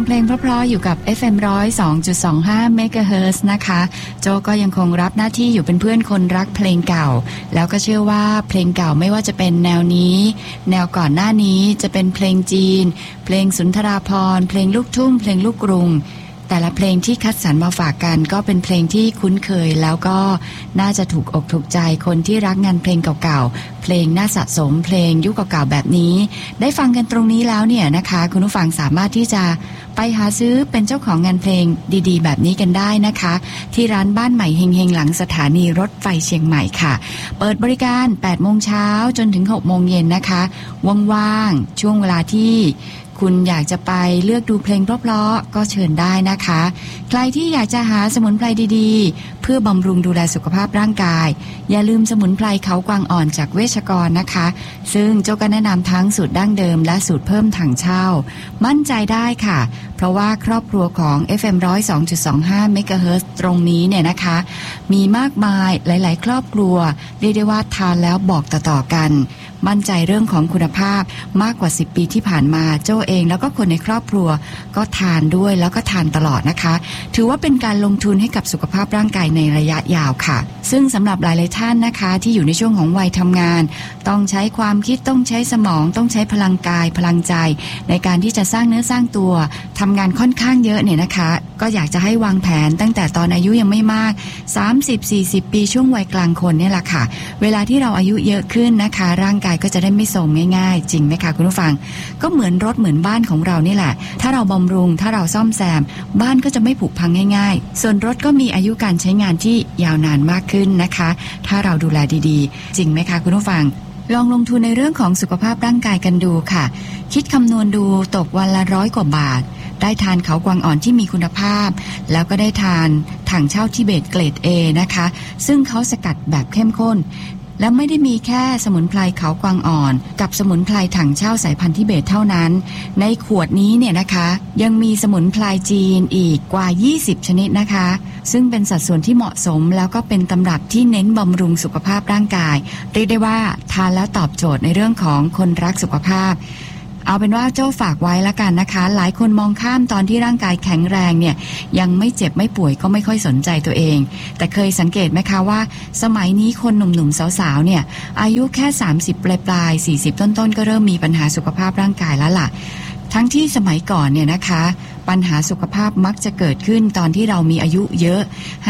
เพลงเพราะๆอยู่กับ FM 102.25 MHz นะคะโจก็ยังคงรับหน้าที่อยู่เป็นเพื่อนคนรักเพลงเก่าแล้วก็เชื่อว่าเพลงเก่าไม่ว่าจะเป็นแนวนี้แนวก่อนหน้านี้จะเป็นเพลงจีนเพลงสุนทราภรณ์เพลงลูกทุ่งเพลงลูกกรุงแต่ละเพลงที่คัดสรรมาฝากกันก็เป็นเพลงที่คุ้นเคยแล้วก็น่าจะถูกอกถูกใจคนที่รักงานเพลงเก่าๆเพลงน่าสะสมเพลงยุคเก่าๆแบบนี้ได้ฟังกันตรงนี้แล้วเนี่ยนะคะคุณผู้ฟังสามารถที่จะไปหาซื้อเป็นเจ้าของงานเพลงดีๆแบบนี้กันได้นะคะที่ร้านบ้านใหม่เฮงๆหลังสถานีรถไฟเชียงใหม่ค่ะเปิดบริการ 8 โมงเช้าจนถึง 6 โมงเย็นนะคะว่างๆช่วงเวลาที่คุณอยากจะไปเลือกดูเพลงเพราะๆก็เชิญได้นะคะใครที่อยากจะหาสมุนไพรดีๆเพื่อบำรุงดูแลสุขภาพร่างกายอย่าลืมสมุนไพรเขากวางอ่อนจากเวชกรนะคะซึ่งเจ้าก็แนะนำทั้งสูตรดั้งเดิมและสูตรเพิ่มถังเช่ามั่นใจได้ค่ะเพราะว่าครอบครัวของ FM 102.25 MHz ตรงนี้เนี่ยนะคะมีมากมายหลายๆครอบครัวเรียกได้ว่าทานแล้วบอกต่อๆกันมั่นใจเรื่องของคุณภาพมากกว่า10 ปีที่ผ่านมาโจ้เองแล้วก็คนในครอบครัวก็ทานด้วยแล้วก็ทานตลอดนะคะถือว่าเป็นการลงทุนให้กับสุขภาพร่างกายในระยะยาวค่ะซึ่งสำหรับหลายๆท่านนะคะที่อยู่ในช่วงของวัยทำงานต้องใช้ความคิดต้องใช้สมองต้องใช้พลังกายพลังใจในการที่จะสร้างเนื้อสร้างตัวทำงานค่อนข้างเยอะเนี่ยนะคะก็อยากจะให้วางแผนตั้งแต่ตอนอายุยังไม่มาก 30-40 ปีช่วงวัยกลางคนเนี่ยแหละค่ะเวลาที่เราอายุเยอะขึ้นนะคะร่างกายก็จะได้ไม่โทรมง่ายๆจริงไหมคะคุณผู้ฟังก็เหมือนรถเหมือนบ้านของเรานี่แหละถ้าเราบำรุงถ้าเราซ่อมแซมบ้านก็จะไม่ผุพังง่ายๆส่วนรถก็มีอายุการใช้งานที่ยาวนานมากขึ้นนะคะถ้าเราดูแลดีๆจริงไหมคะคุณผู้ฟังลองลงทุนในเรื่องของสุขภาพร่างกายกันดูค่ะคิดคำนวณดูตกวันละ100 กว่าบาทได้ทานเขากวางอ่อนที่มีคุณภาพแล้วก็ได้ทานถังเช่าทิเบตเกรด A นะคะซึ่งเขาสกัดแบบเข้มข้นและไม่ได้มีแค่สมุนไพรเขากวางอ่อนกับสมุนไพรถังเช่าสายพันธุ์ทิเบตเท่านั้นในขวดนี้เนี่ยนะคะยังมีสมุนไพรจีนอีกกว่า20ชนิดนะคะซึ่งเป็นสัดส่วนที่เหมาะสมแล้วก็เป็นตำรับที่เน้นบำรุงสุขภาพร่างกายเรียกได้ว่าทานแล้วตอบโจทย์ในเรื่องของคนรักสุขภาพเอาเป็นว่าเจ้าฝากไว้ละกันนะคะหลายคนมองข้ามตอนที่ร่างกายแข็งแรงเนี่ยยังไม่เจ็บไม่ป่วยก็ไม่ค่อยสนใจตัวเองแต่เคยสังเกตไหมคะว่าสมัยนี้คนหนุ่มๆสาวๆเนี่ยอายุแค่30ปลายๆ40ต้นๆก็เริ่มมีปัญหาสุขภาพร่างกายแล้วล่ะทั้งที่สมัยก่อนเนี่ยนะคะปัญหาสุขภาพมักจะเกิดขึ้นตอนที่เรามีอายุเยอะ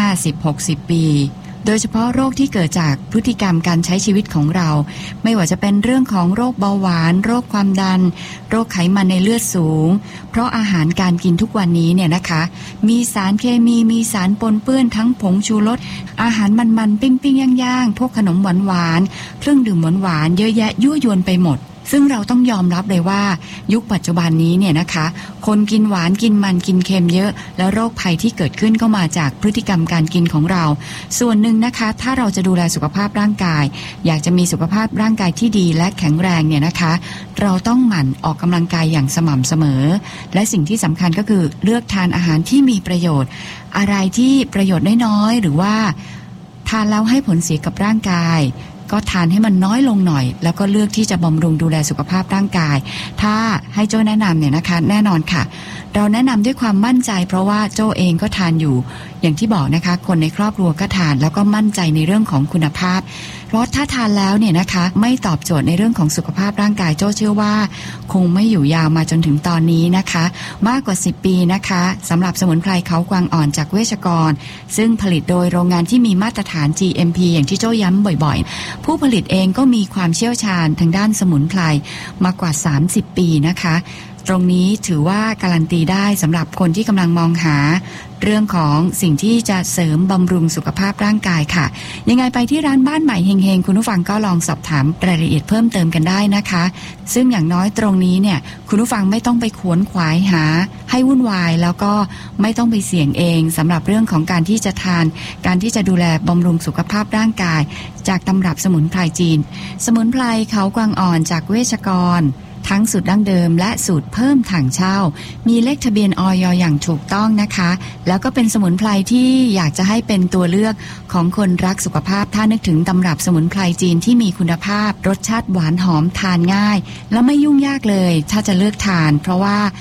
50-60 ปีโดยเฉพาะโรคที่เกิดจากพฤติกรรมการใช้ชีวิตของเราไม่ว่าจะเป็นเรื่องของโรคเบาหวานโรคความดันโรคไขมันในเลือดสูงเพราะอาหารการกินทุกวันนี้เนี่ยนะคะมีสารเคมีมีสารปนเปื้อนทั้งผงชูรสอาหารมันๆปิ้งๆย่างๆพวกขนมหวานๆเครื่องดื่มหวานๆเยอะแยะยั่วยวนไปหมดซึ่งเราต้องยอมรับเลยว่ายุคปัจจุบันนี้เนี่ยนะคะคนกินหวานกินมันกินเค็มเยอะแล้วโรคภัยที่เกิดขึ้นก็มาจากพฤติกรรมการกินของเราส่วนหนึ่งนะคะถ้าเราจะดูแลสุขภาพร่างกายอยากจะมีสุขภาพร่างกายที่ดีและแข็งแรงเนี่ยนะคะเราต้องหมั่นออกกำลังกายอย่างสม่ำเสมอและสิ่งที่สำคัญก็คือเลือกทานอาหารที่มีประโยชน์อะไรที่ประโยชน์น้อยๆหรือว่าทานแล้วให้ผลเสียกับร่างกายก็ทานให้มันน้อยลงหน่อยแล้วก็เลือกที่จะบำรุงดูแลสุขภาพร่างกายถ้าให้โจ้แนะนำเนี่ยนะคะแน่นอนค่ะเราแนะนำด้วยความมั่นใจเพราะว่าโจ้เองก็ทานอยู่อย่างที่บอกนะคะคนในครอบครัวก็ทานแล้วก็มั่นใจในเรื่องของคุณภาพเพราะถ้าทานแล้วเนี่ยนะคะไม่ตอบโจทย์ในเรื่องของสุขภาพร่างกายโจ้เชื่อว่าคงไม่อยู่ยาวมาจนถึงตอนนี้นะคะมากกว่า10 ปีนะคะสำหรับสมุนไพรเขากวางอ่อนจากเวชกรซึ่งผลิตโดยโรงงานที่มีมาตรฐาน GMP อย่างที่โจ้ย้ำบ่อยๆผู้ผลิตเองก็มีความเชี่ยวชาญทางด้านสมุนไพรมากว่า30 ปีนะคะตรงนี้ถือว่าการันตีได้สำหรับคนที่กำลังมองหาเรื่องของสิ่งที่จะเสริมบำรุงสุขภาพร่างกายค่ะยังไงไปที่ร้านบ้านใหม่เฮงๆคุณผู้ฟังก็ลองสอบถามรายละเอียดเพิ่มเติมกันได้นะคะซึ่งอย่างน้อยตรงนี้เนี่ยคุณผู้ฟังไม่ต้องไปขวนขวายหาให้วุ่นวายแล้วก็ไม่ต้องไปเสี่ยงเองสำหรับเรื่องของการที่จะทานการที่จะดูแลบำรุงสุขภาพร่างกายจากตำรับสมุนไพรจีนสมุนไพรเขากวางอ่อนจากเวชกรทั้งสูตรดั้งเดิมและสูตรเพิ่มถังเช่ามีเลขทะเบียนอย.อย่างถูกต้องนะคะแล้วก็เป็นสมุนไพรที่อยากจะให้เป็นตัวเลือกของคนรักสุขภาพถ้านึกถึงตำรับสมุนไพรจีนที่มีคุณภาพรสชาติหวานหอมทานง่ายและไม่ยุ่งยากเลยถ้าจะเลือกทานเพราะว่า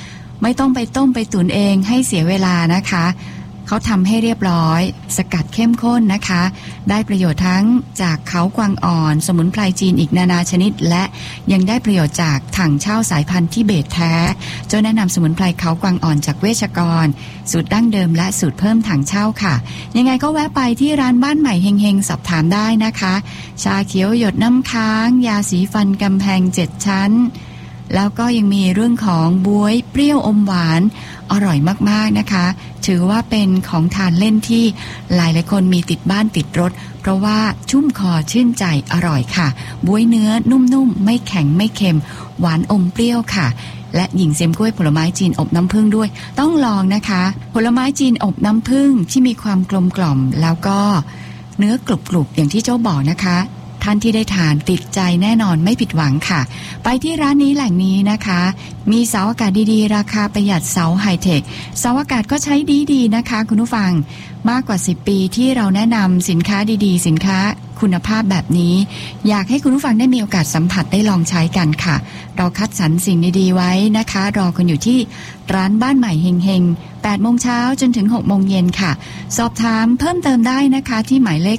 ไม่ต้องไปต้มไปตุ๋นเองให้เสียเวลานะคะเขาทำให้เรียบร้อยสกัดเข้มข้นนะคะได้ประโยชน์ทั้งจากเขากวางอ่อนสมุนไพรจีนอีกนานาชนิดและยังได้ประโยชน์จากถังเช่าสายพันธุ์ทิเบตแท้เจ้าแนะนำสมุนไพรเขากวางอ่อนจากเวชกรสูตรดั้งเดิมและสูตรเพิ่มถังเช่าค่ะยังไงก็แวะไปที่ร้านบ้านใหม่เฮงๆสอบถามได้นะคะชาเขียวหยดน้ำค้างยาสีฟันกำแพง7ชั้นแล้วก็ยังมีเรื่องของบ๊วยเปรี้ยวอมหวานอร่อยมากๆนะคะถือว่าเป็นของทานเล่นที่หลายคนมีติดบ้านติดรถเพราะว่าชุ่มคอชื่นใจอร่อยค่ะบ๊วยเนื้อนุ่มๆไม่แข็งไม่เค็มหวานอมเปรี้ยวค่ะและหญิงเซมกล้วยผลไม้จีนอบน้ำผึ้งด้วยต้องลองนะคะผลไม้จีนอบน้ำผึ้งที่มีความกลมกล่อมแล้วก็เนื้อกรุบๆอย่างที่เจ้าบอกนะคะท่านที่ได้ทานติดใจแน่นอนไม่ผิดหวังค่ะไปที่ร้านนี้แหล่งนี้นะคะมีเสาอากาศดีๆราคาประหยัดเสาไฮเทคเสาอากาศก็ใช้ดีๆนะคะคุณผู้ฟังมากกว่า10ปีที่เราแนะนำสินค้าดีๆสินค้าคุณภาพแบบนี้อยากให้คุณผู้ฟังได้มีโอกาสสัมผัสได้ลองใช้กันค่ะเราคัดสรรสิ่งดีๆไว้นะคะรอคุณอยู่ที่ร้านบ้านใหม่เฮงๆ 8 โมงเช้าจนถึง 6 โมงเย็นค่ะสอบถามเพิ่มเติมได้นะคะที่หมายเลข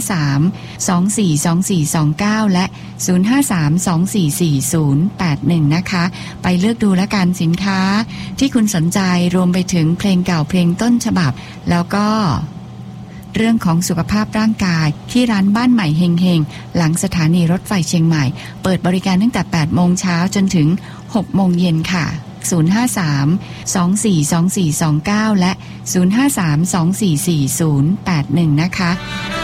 053-242429 และ 053-244081 นะคะไปเลือกดูและกันสินค้าที่คุณสนใจรวมไปถึงเพลงเก่าเพลงต้นฉบับแล้วก็เรื่องของสุขภาพร่างกายที่ร้านบ้านใหม่เฮงๆหลังสถานีรถไฟเชียงใหม่เปิดบริการตั้งแต่ 8 โมงเช้าจนถึง 6 โมงเย็นค่ะ 053-242429 และ 053-244081 นะคะ